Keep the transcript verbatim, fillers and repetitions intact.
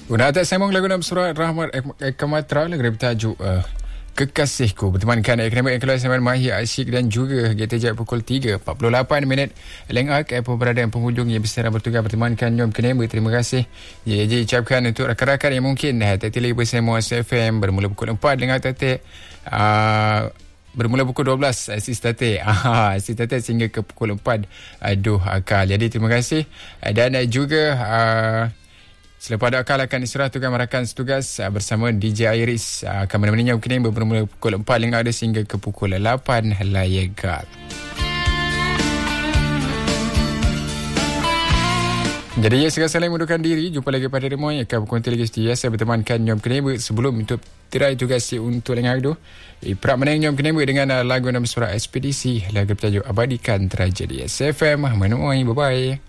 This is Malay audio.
Guna atas sambung lagu dalam surat Rahmat Ekamatra lagu bertajuk uh, Kekasihku bertemankan akademik yang kelas Saman Mahir Asyik dan juga G T J pukul tiga empat puluh lapan minit Lengak apa berada yang penghujung yang bersedia bertugas bertemankan Nyom Kenema. Terima kasih ya, jadi ucapkan untuk rakan-rakan yang mungkin dah tertili bersama F M bermula pukul empat dengan Tate uh, bermula pukul dua belas Asis Tate ah, Asis Tate sehingga ke pukul empat aduh akal. Jadi terima kasih dan juga uh, selepas ada akal akan diserah tugas merakan setugas uh, bersama D J Iris uh, akan menemani Nyom Kenema bermula pukul empat lengah ada sehingga ke pukul lapan layagal. Jadi ya, segala saling mundurkan diri. Jumpa lagi pada demo yang akan berkonti lagi setia. Saya bertemankan Nyom Kenema sebelum untuk tirai tugas untuk lengah itu. Iprak menang Nyom Kenema dengan uh, lagu nama surat Ekspedisi, lagu bertajuk Abadikan Tragedi. S F M menemui. Bye-bye.